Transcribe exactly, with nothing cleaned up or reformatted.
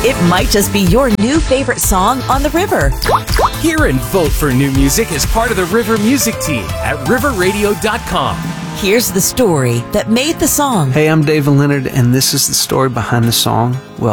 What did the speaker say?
It might just be your new favorite song on the river. Hear and vote for new music as part of the River Music Team at river radio dot com. Here's the story that made the song. Hey, I'm David Leonard, and this is the story behind the song, Well,